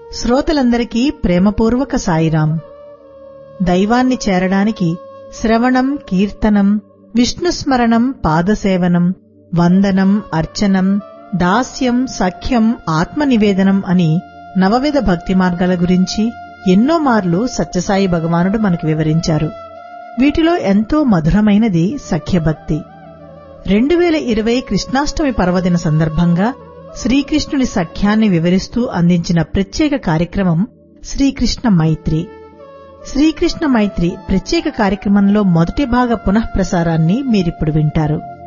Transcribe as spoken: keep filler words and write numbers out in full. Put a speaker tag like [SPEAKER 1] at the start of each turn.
[SPEAKER 1] శ్రోతలందరికీ ప్రేమపూర్వక సాయిరాం. దైవాన్ని చేరడానికి శ్రవణం, కీర్తనం, విష్ణుస్మరణం, పాదసేవనం, వందనం, అర్చనం, దాస్యం, సఖ్యం, ఆత్మనివేదనం అని నవవిధ భక్తి మార్గాల గురించి ఎన్నో మార్లు సత్యసాయి భగవానుడు మనకు వివరించారు. వీటిలో ఎంతో మధురమైనది సఖ్యభక్తి. రెండు వేల ఇరవై కృష్ణాష్టమి పర్వదిన సందర్భంగా శ్రీకృష్ణుని సఖ్యాన్ని వివరిస్తూ అందించిన ప్రత్యేక కార్యక్రమం శ్రీకృష్ణ మైత్రి. శ్రీకృష్ణ మైత్రి ప్రత్యేక కార్యక్రమంలో మొదటి భాగ పునఃప్రసారాన్ని మీరిప్పుడు వింటారు.